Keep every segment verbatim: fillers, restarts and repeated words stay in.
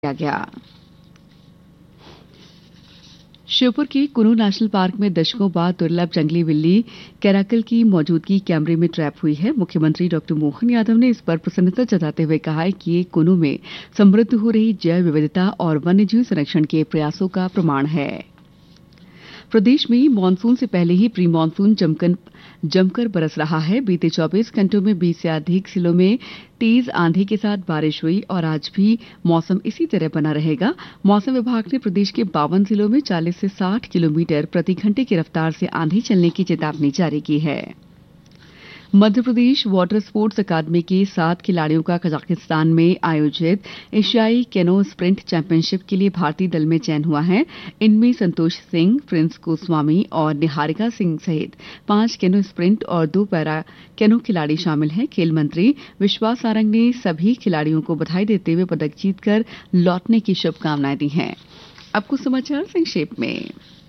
किया गया। श्योपुर के कुनो नेशनल पार्क में दशकों बाद दुर्लभ जंगली बिल्ली कैराकल की मौजूदगी कैमरे में ट्रैप हुई है। मुख्यमंत्री डॉक्टर मोहन यादव ने इस पर प्रसन्नता जताते हुए कहा है कि ये कुनो में समृद्ध हो रही जैव विविधता और वन्यजीव संरक्षण के प्रयासों का प्रमाण है। प्रदेश में मानसून से पहले ही प्री मानसून जमकर जमकर बरस रहा है। बीते चौबीस घंटों में बीस से अधिक जिलों में तेज आंधी के साथ बारिश हुई और आज भी मौसम इसी तरह बना रहेगा। मौसम विभाग ने प्रदेश के बावन जिलों में चालीस से साठ किलोमीटर प्रति घंटे की रफ्तार से आंधी चलने की चेतावनी जारी की है। Madhya Pradesh water sports academy के सात खिलाड़ियों का कजाकिस्तान में आयोजित एशियाई कैनो स्प्रिंट चैंपियनशिप के लिए भारतीय दल में चयन हुआ है। इनमें संतोष सिंह, प्रिंस गोस्वामी और निहारिका सिंह सहित पांच कैनो स्प्रिंट और दो पैरा कैनो खिलाड़ी शामिल हैं। खेल मंत्री विश्वास सारंग ने सभी खिलाड़ियों को बधाई देते हुए पदक जीतकर लौटने की शुभकामनाएं दी हैं। अब कुछ समाचार संक्षेप में।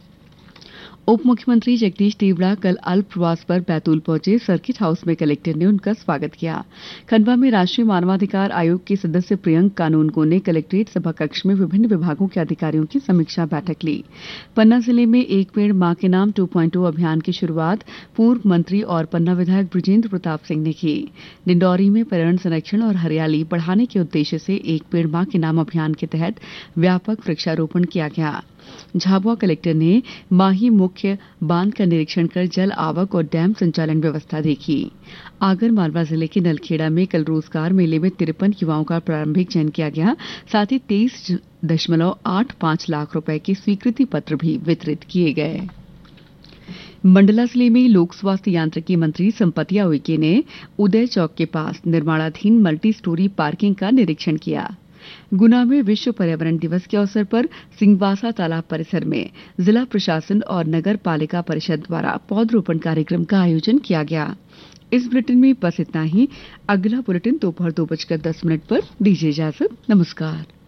उप मुख्यमंत्री जगदीश देवड़ा कल अल्प प्रवास पर बैतूल पहुंचे। सर्किट हाउस में कलेक्टर ने उनका स्वागत किया। खंडवा में राष्ट्रीय मानवाधिकार आयोग के सदस्य प्रियंक कानूनगो ने कलेक्ट्रेट सभा कक्ष में विभिन्न विभागों के अधिकारियों की समीक्षा बैठक ली। पन्ना जिले में एक पेड़ मां के नाम टू पॉइंट ओ अभियान की शुरुआत पूर्व मंत्री और पन्ना विधायक बृजेंद्र प्रताप सिंह ने की। डिंडौरी में पर्यावरण संरक्षण और हरियाली बढ़ाने के उद्देश्य से एक पेड़ मां के नाम अभियान के तहत व्यापक वृक्षारोपण किया गया। झाबुआ कलेक्टर ने माही मुख्य बांध का निरीक्षण कर जल आवक और डैम संचालन व्यवस्था देखी। आगर मालवा जिले के नलखेड़ा में कल रोजगार मेले में तिरपन युवाओं का प्रारंभिक चयन किया गया। साथ ही तेईस दशमलव आठ पांच लाख रुपए के स्वीकृति पत्र भी वितरित किए गए। मंडला जिले में लोक स्वास्थ्य यांत्रिकी मंत्री संपतिया उइके ने उदय चौक के पास निर्माणाधीन मल्टी स्टोरी पार्किंग का निरीक्षण किया। गुना में विश्व पर्यावरण दिवस के अवसर पर सिंहवासा तालाब परिसर में जिला प्रशासन और नगर पालिका परिषद द्वारा पौधरोपण कार्यक्रम का आयोजन किया गया। इस बुलेटिन में बस इतना ही। अगला बुलेटिन दोपहर दो बजकर दस मिनट पर दीजिए इजाजत। नमस्कार।